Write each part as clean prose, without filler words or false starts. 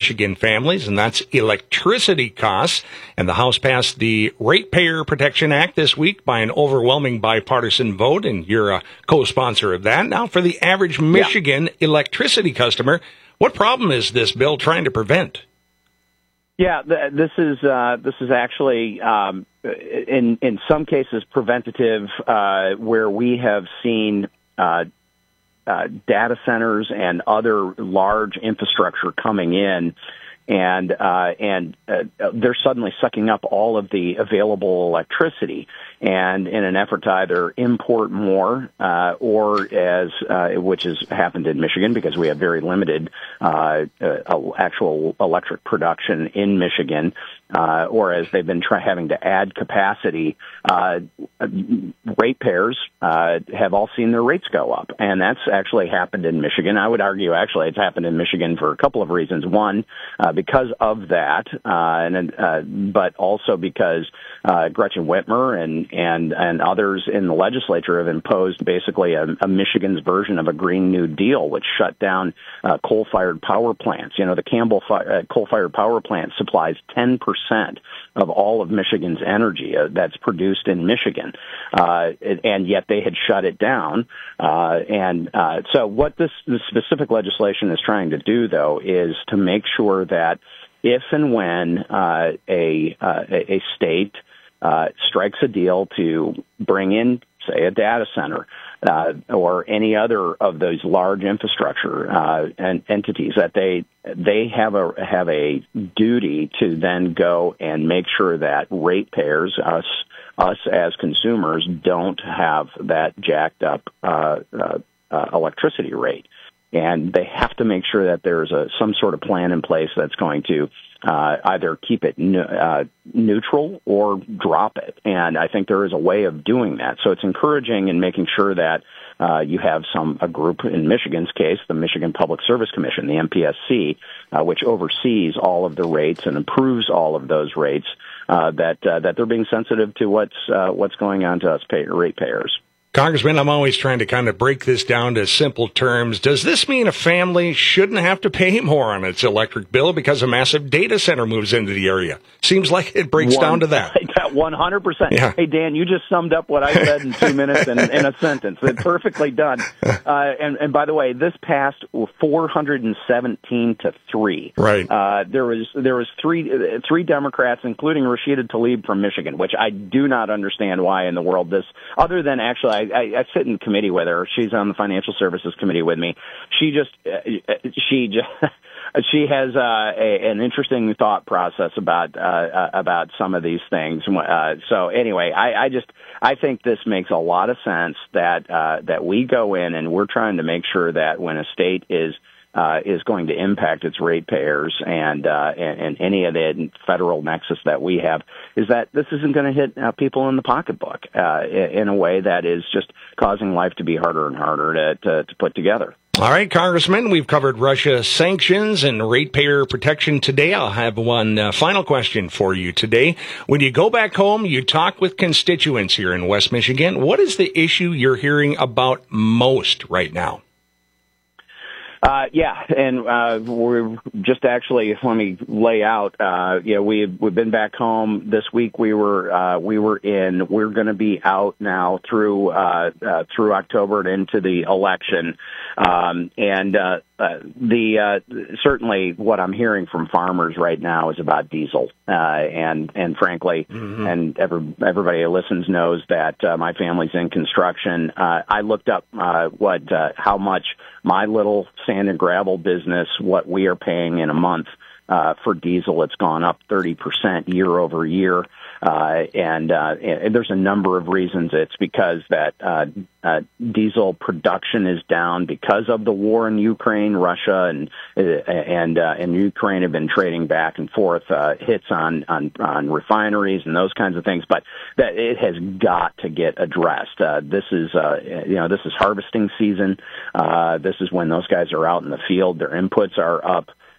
Michigan families, and that's electricity costs. And the House passed the Ratepayer Protection Act this week by an overwhelming bipartisan vote, and you're a co-sponsor of that. Now, for the average Michigan electricity customer, what problem is this bill trying to prevent? Yeah, this is actually in some cases preventative, where we have seen data centers and other large infrastructure coming in, and they're suddenly sucking up all of the available electricity. And in an effort to either import more, or which has happened in Michigan because we have very limited actual electric production in Michigan, or as they've been having to add capacity, ratepayers have all seen their rates go up, and that's actually happened in Michigan. I would argue actually it's happened in Michigan for a couple of reasons. One, because of that, but also because Gretchen Whitmer and others in the legislature have imposed basically a Michigan's version of a Green New Deal, which shut down coal-fired power plants. You know, the Campbell coal-fired power plant supplies 10% of all of Michigan's energy that's produced in Michigan, and yet they had shut it down. So what this specific legislation is trying to do, though, is to make sure that if and when a state strikes a deal to bring in, say, a data center or any other of those large infrastructure and entities, that they have a duty to then go and make sure that ratepayers, us as consumers, don't have that jacked up electricity rate. And they have to make sure that there's some sort of plan in place that's going to either keep it neutral or drop it. And I think there is a way of doing that. So it's encouraging in making sure that you have a group, in Michigan's case, the Michigan Public Service Commission, the MPSC, which oversees all of the rates and approves all of those rates, that they're being sensitive to what's going on to us ratepayers. Congressman, I'm always trying to kind of break this down to simple terms. Does this mean a family shouldn't have to pay more on its electric bill because a massive data center moves into the area? Seems like it breaks down to that. 100%. Yeah. Hey, Dan, you just summed up what I said in 2 minutes in a sentence. It's perfectly done. And by the way, this passed 417-3. Right. There was three Democrats, including Rashida Tlaib from Michigan, which I do not understand why in the world this, other than actually I sit in committee with her. She's on the Financial Services Committee with me. She has an interesting thought process about some of these things. So anyway, I think this makes a lot of sense that we go in and we're trying to make sure that when a state is going to impact its ratepayers and any of the federal nexus that we have, is that this isn't going to hit people in the pocketbook in a way that is just causing life to be harder and harder to put together. All right, Congressman, we've covered Russia sanctions and ratepayer protection today. I'll have one final question for you today. When you go back home, you talk with constituents here in West Michigan. What is the issue you're hearing about most right now? We're just actually, let me lay out, we've been back home this week. We're going to be out now through October and into the election. Certainly what I'm hearing from farmers right now is about diesel. And frankly, and everybody who listens knows that, my family's in construction. I looked up, how much my little sand and gravel business, what we are paying in a month, for diesel. It's gone up 30% year over year. And there's a number of reasons. It's because that diesel production is down because of the war in Ukraine. Russia and Ukraine have been trading back and forth hits on refineries and those kinds of things. But that it has got to get addressed. This is harvesting season. This is when those guys are out in the field. Their inputs are up.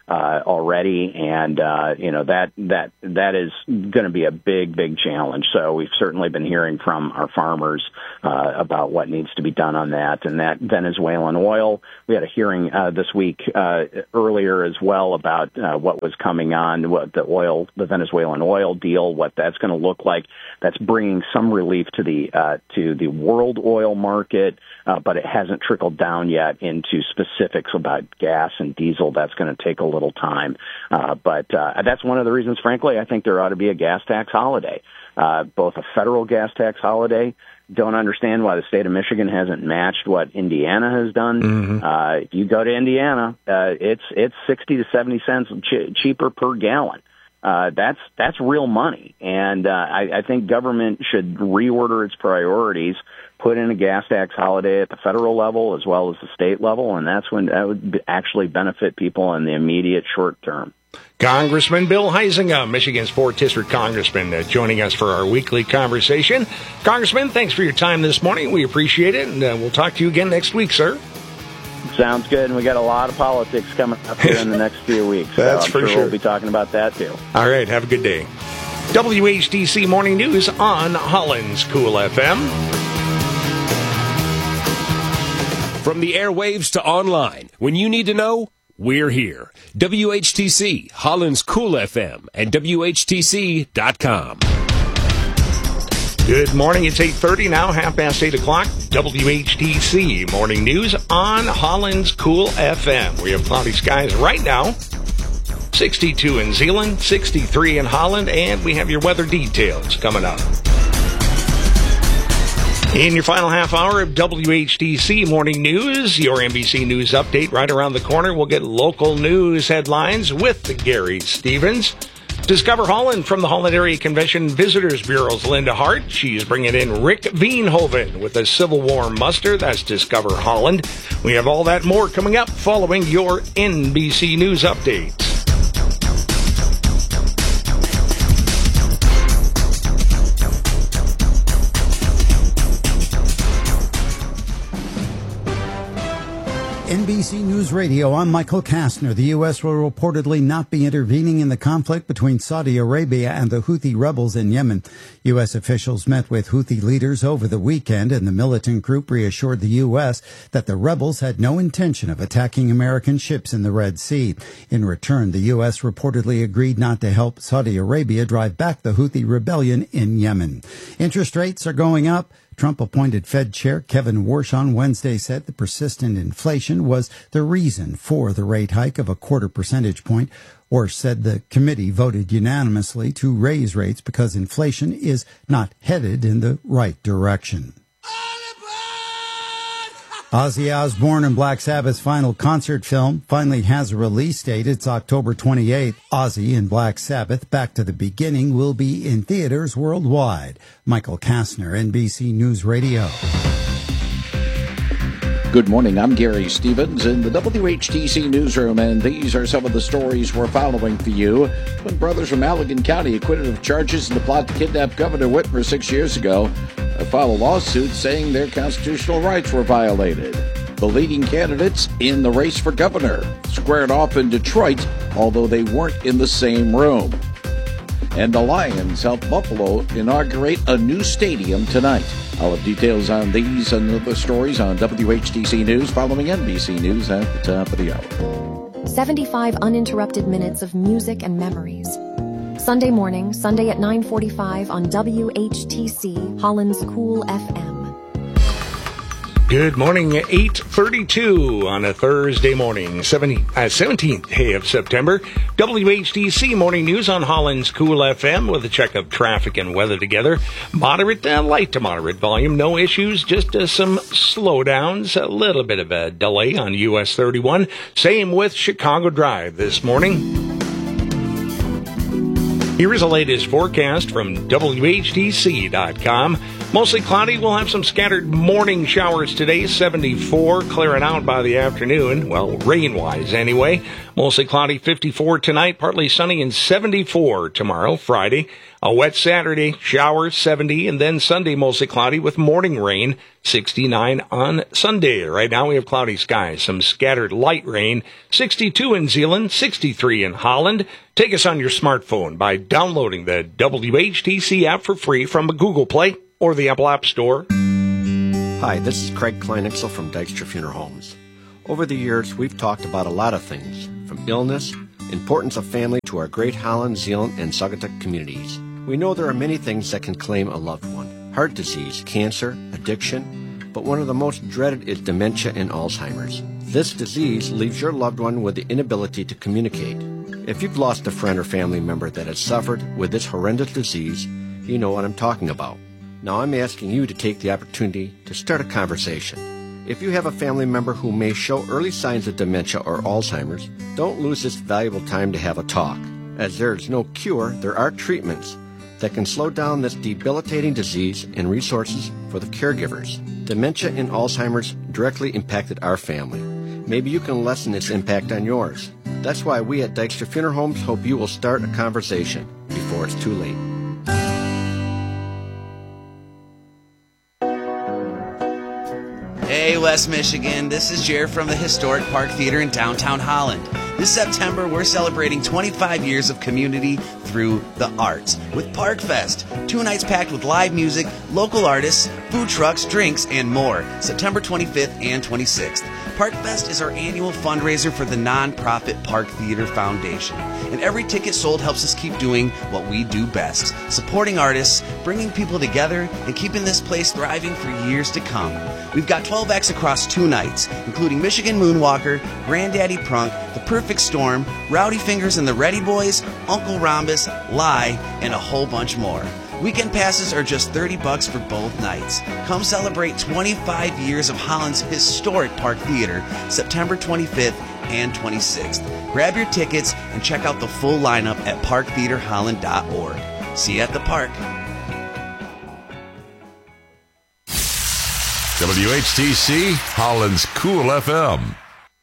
already, and that is going to be a big challenge. So we've certainly been hearing from our farmers about what needs to be done on that, and that Venezuelan oil. We had a hearing this week earlier as well about what was coming on, what the Venezuelan oil deal, what that's going to look like. That's bringing some relief to the world oil market, but it hasn't trickled down yet into specifics about gas and diesel. That's going to take a little time. But that's one of the reasons, frankly, I think there ought to be a gas tax holiday, both a federal gas tax holiday. Don't understand why the state of Michigan hasn't matched what Indiana has done. Mm-hmm. If you go to Indiana, it's 60 to 70 cents cheaper per gallon. That's real money. And I think government should reorder its priorities, put in a gas tax holiday at the federal level as well as the state level, and that's when that would actually benefit people in the immediate short term. Congressman Bill Huizenga, Michigan's 4th District Congressman, joining us for our weekly conversation. Congressman, thanks for your time this morning. We appreciate it, and we'll talk to you again next week, sir. Sounds good, and we got a lot of politics coming up here in the next few weeks. That's so for sure. We'll be talking about that, too. All right, have a good day. WHTC Morning News on Holland's Cool FM. From the airwaves to online, when you need to know, we're here. WHTC, Holland's Cool FM, and WHTC.com. Good morning. It's 8:30 now, 8:30. WHTC Morning News on Holland's Cool FM. We have cloudy skies right now. 62 in Zeeland, 63 in Holland, and we have your weather details coming up. In your final half hour of WHTC Morning News, your NBC News update right around the corner. We'll get local news headlines with Gary Stevens. Discover Holland from the Holland Area Convention Visitors Bureau's Linda Hart. She's bringing in Rick Veenhoven with a Civil War muster. That's Discover Holland. We have all that more coming up following your NBC News updates. NBC News Radio, I'm Michael Kastner. The U.S. will reportedly not be intervening in the conflict between Saudi Arabia and the Houthi rebels in Yemen. U.S. officials met with Houthi leaders over the weekend, and the militant group reassured the U.S. that the rebels had no intention of attacking American ships in the Red Sea. In return, the U.S. reportedly agreed not to help Saudi Arabia drive back the Houthi rebellion in Yemen. Interest rates are going up. Trump-appointed Fed Chair Kevin Warsh on Wednesday said the persistent inflation was the reason for the rate hike of a 0.25 percentage point. Warsh said the committee voted unanimously to raise rates because inflation is not headed in the right direction. Ozzy Osbourne and Black Sabbath's final concert film finally has a release date. It's October 28th. Ozzy and Black Sabbath, Back to the Beginning, will be in theaters worldwide. Michael Kastner, NBC News Radio. Good morning, I'm Gary Stevens in the WHTC newsroom, and these are some of the stories we're following for you. Twin brothers from Allegan County acquitted of charges in the plot to kidnap Governor Whitmer 6 years ago. They filed a lawsuit saying their constitutional rights were violated. The leading candidates in the race for governor squared off in Detroit, although they weren't in the same room. And the Lions helped Buffalo inaugurate a new stadium tonight. I'll have details on these and other stories on WHTC News following NBC News at the top of the hour. 75 uninterrupted minutes of music and memories. Sunday morning, Sunday at 9:45 on WHTC, Holland's Cool FM. Good morning, 8:32 on a Thursday morning, 17th day of September. WHTC Morning News on Holland's Cool FM with a check of traffic and weather together. Moderate, light to moderate volume, no issues, just some slowdowns, a little bit of a delay on US 31. Same with Chicago Drive this morning. Here is the latest forecast from WHTC.com. Mostly cloudy. We'll have some scattered morning showers today, 74, clearing out by the afternoon. Well, rain-wise anyway. Mostly cloudy, 54 tonight, partly sunny, and 74 tomorrow, Friday. A wet Saturday, showers, 70, and then Sunday mostly cloudy with morning rain, 69 on Sunday. Right now we have cloudy skies, some scattered light rain, 62 in Zeeland, 63 in Holland. Take us on your smartphone by downloading the WHTC app for free from Google Play or the Apple App Store. Hi, this is Craig Kleinixel from Dykstra Funeral Homes. Over the years, we've talked about a lot of things, from illness, importance of family to our great Holland, Zeeland, and Saugatuck communities. We know there are many things that can claim a loved one. Heart disease, cancer, addiction, but one of the most dreaded is dementia and Alzheimer's. This disease leaves your loved one with the inability to communicate. If you've lost a friend or family member that has suffered with this horrendous disease, you know what I'm talking about. Now I'm asking you to take the opportunity to start a conversation. If you have a family member who may show early signs of dementia or Alzheimer's, don't lose this valuable time to have a talk. As there is no cure, there are treatments that can slow down this debilitating disease and resources for the caregivers. Dementia and Alzheimer's directly impacted our family. Maybe you can lessen its impact on yours. That's why we at Dykstra Funeral Homes hope you will start a conversation before it's too late. Hey, West Michigan, this is Jer from the Historic Park Theater in downtown Holland. This September, we're celebrating 25 years of community through the arts with Park Fest. 2 nights packed with live music, local artists, food trucks, drinks, and more. September 25th and 26th. Park Fest is our annual fundraiser for the nonprofit Park Theater Foundation. And every ticket sold helps us keep doing what we do best, supporting artists, bringing people together, and keeping this place thriving for years to come. We've got 12 acts across 2 nights, including Michigan Moonwalker, Granddaddy Prunk, The Perfect Storm, Rowdy Fingers and the Ready Boys, Uncle Rhombus, Lie, and a whole bunch more. Weekend passes are just $30 for both nights. Come celebrate 25 years of Holland's historic Park Theater, September 25th and 26th. Grab your tickets and check out the full lineup at parktheaterholland.org. See you at the park. WHTC, Holland's Cool FM.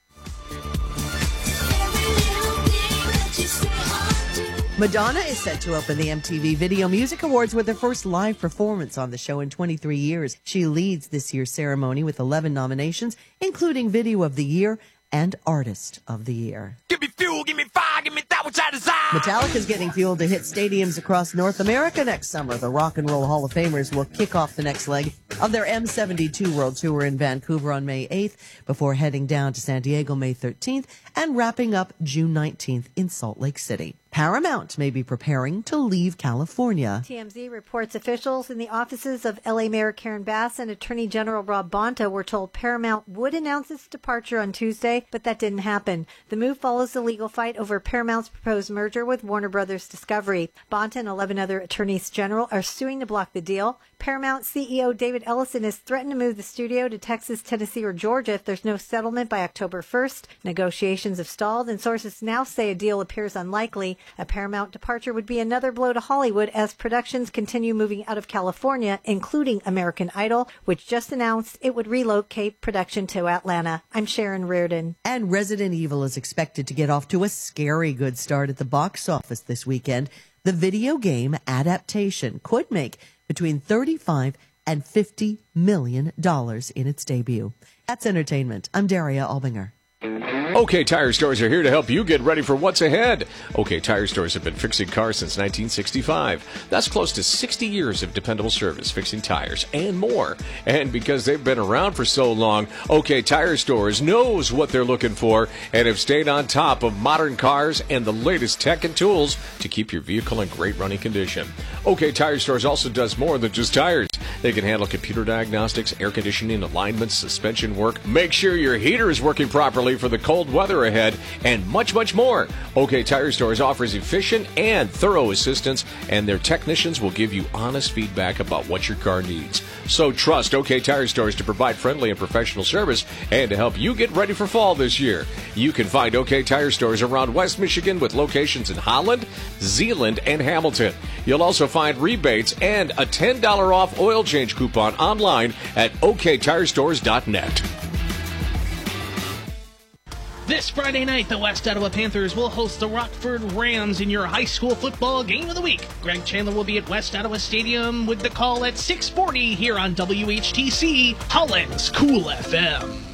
Madonna is set to open the MTV Video Music Awards with her first live performance on the show in 23 years. She leads this year's ceremony with 11 nominations, including Video of the Year and Artist of the Year. Give me fuel, give me fire, give me that which I desire. Metallica's getting fuel to hit stadiums across North America next summer. The Rock and Roll Hall of Famers will kick off the next leg of their M72 World Tour in Vancouver on May 8th, before heading down to San Diego May 13th and wrapping up June 19th in Salt Lake City. Paramount may be preparing to leave California. TMZ reports officials in the offices of LA Mayor Karen Bass and Attorney General Rob Bonta were told Paramount would announce its departure on Tuesday, but that didn't happen. The move follows the legal fight over Paramount's proposed merger with Warner Brothers Discovery. Bonta and 11 other attorneys general are suing to block the deal. Paramount CEO David Ellison has threatened to move the studio to Texas, Tennessee, or Georgia if there's no settlement by October 1st. Negotiations have stalled, and sources now say a deal appears unlikely. A Paramount departure would be another blow to Hollywood as productions continue moving out of California, including American Idol, which just announced it would relocate production to Atlanta. I'm Sharon Reardon. And Resident Evil is expected to get off to a scary good start at the box office this weekend. The video game adaptation could make between $35 and $50 million in its debut. That's entertainment. I'm Daria Albinger. OK Tire Stores are here to help you get ready for what's ahead. OK Tire Stores have been fixing cars since 1965. That's close to 60 years of dependable service, fixing tires and more. And because they've been around for so long, OK Tire Stores knows what they're looking for and have stayed on top of modern cars and the latest tech and tools to keep your vehicle in great running condition. OK Tire Stores also does more than just tires. They can handle computer diagnostics, air conditioning, alignments, suspension work, make sure your heater is working properly for the cold weather ahead, and much, much more. OK Tire Stores offers efficient and thorough assistance, and their technicians will give you honest feedback about what your car needs. So trust OK Tire Stores to provide friendly and professional service and to help you get ready for fall this year. You can find OK Tire Stores around West Michigan with locations in Holland, Zeeland, and Hamilton. You'll also find rebates and a $10 off oil change coupon online at oktirestores.net. This Friday night, the West Ottawa Panthers will host the Rockford Rams in your high school football game of the week. Greg Chandler will be at West Ottawa Stadium with the call at 6:40 here on WHTC, Holland's Cool FM.